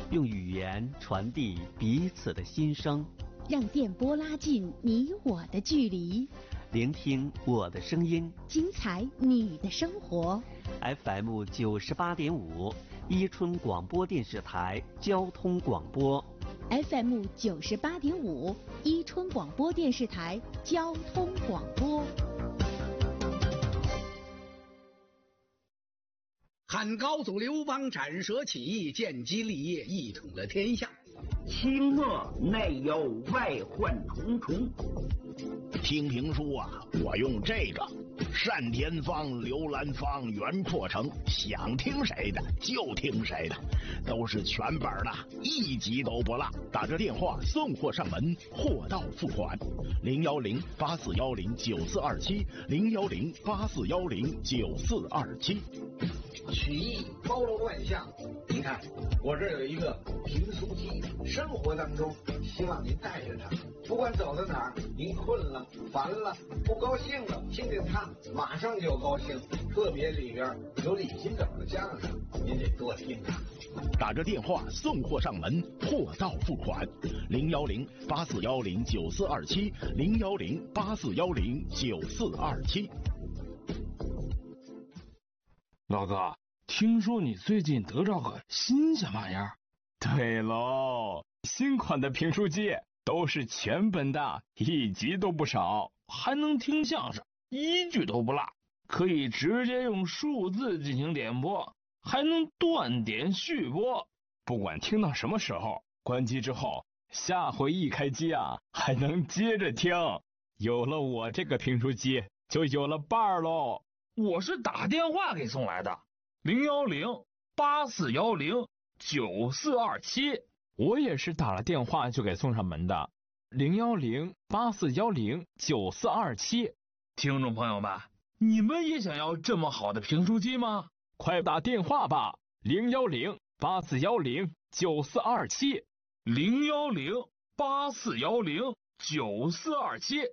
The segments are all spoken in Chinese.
用语言传递彼此的心声， 让电波拉近你我的距离， 聆听我的声音， 精彩你的生活。 FM 98.5，伊春广播电视台交通广播。 FM 98.5，伊春广播电视台交通广播。 汉高祖刘邦斩蛇起义，建基立业，一统了天下。 清末内忧外患重重。 听评书啊，我用这个单田芳、刘兰芳、袁阔成，想听谁的就听谁的，都是全本的，一集都不落。打着电话送货上门，货到付款。010-8410-9427，010-8410-9427。 曲艺包罗万象，你看我这有一个评书机，生活当中希望您带着它，不管走到哪儿，您困了、烦了、不高兴了，听听它，马上就高兴。特别里边有李金斗的相声，您得多听它。 打着电话送货上门，货到付款。010-8410-9427，010-8410-9427。 老哥，听说你最近得着个新鲜玩意儿？ 对喽，新款的评书机都是全本的，一集都不少， 还能听相声，一句都不落，可以直接用数字进行点播，还能断点续播， 不管听到什么时候，关机之后，下回一开机啊，还能接着听。有了我这个评书机，就有了伴儿喽。 我是打电话给送来的，010-8410-9427。 我也是打了电话就给送上门的，010-8410-9427。 听众朋友们，你们也想要这么好的评书机吗？ 快打电话吧，010-8410-9427， 010-8410-9427，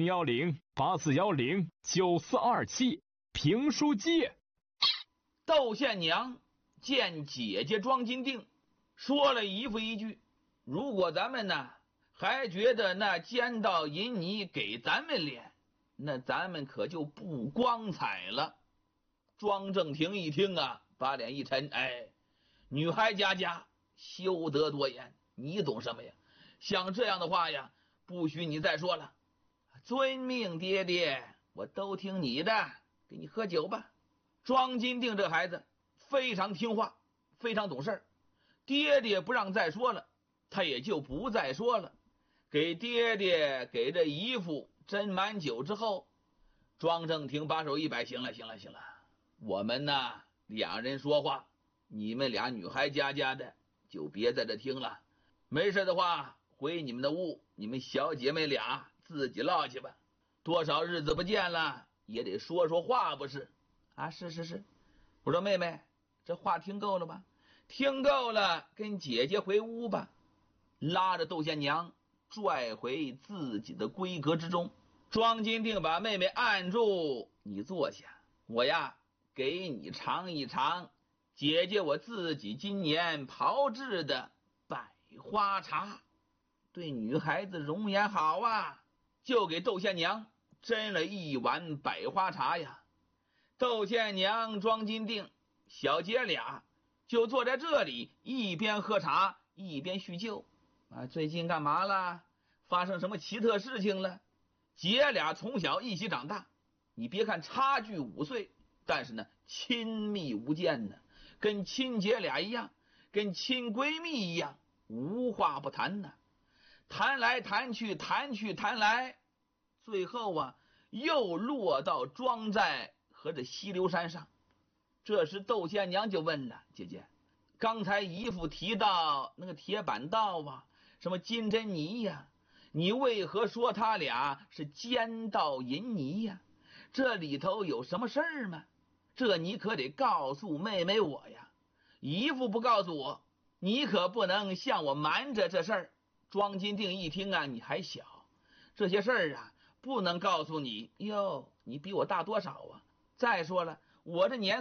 010-8410-9427。评书机。 窦宪娘见姐姐庄金锭，说了姨父一句：如果咱们呢还觉得那奸盗淫泥给咱们脸，那咱们可就不光彩了。庄正廷一听啊，把脸一沉，女孩家休得多言，你懂什么呀？像这样的话呀，不许你再说了。遵命爹爹，我都听你的，给你喝酒吧。庄金锭这孩子非常听话，非常懂事，爹爹不让再说了，他也就不再说了。给爹爹给这姨父斟满酒之后，庄正廷把手一摆，行了，我们呢两人说话，你们俩女孩家的就别在这听了，没事的话回你们的屋，你们小姐妹俩自己唠去吧。多少日子不见了，也得说说话不是啊？是。我说妹妹，这话听够了吧？听够了，跟姐姐回屋吧。拉着窦宪娘拽回自己的闺阁之中。庄金锭把妹妹按住，你坐下，我呀给你尝一尝姐姐我自己今年炮制的百花茶，对女孩子容颜好啊。就给窦宪娘斟了一碗百花茶呀。窦宪娘、庄金锭小姐俩就坐在这里，一边喝茶一边叙旧啊。最近干嘛了？发生什么奇特事情了？姐俩从小一起长大，你别看差距5岁，但是呢亲密无间呢，跟亲姐俩一样，跟亲闺蜜一样，无话不谈呢。谈来谈去，谈来，最后啊又落到庄寨和这西流山上。这时窦宪娘就问了：姐姐，刚才姨父提到那个铁板道啊，什么金针泥呀，你为何说他俩是奸盗淫泥呀？这里头有什么事儿吗？这你可得告诉妹妹我呀，姨父不告诉我，你可不能向我瞒着这事儿。庄金锭一听啊，你还小，这些事儿啊不能告诉你。哟，你比我大多少啊？再说了，我这年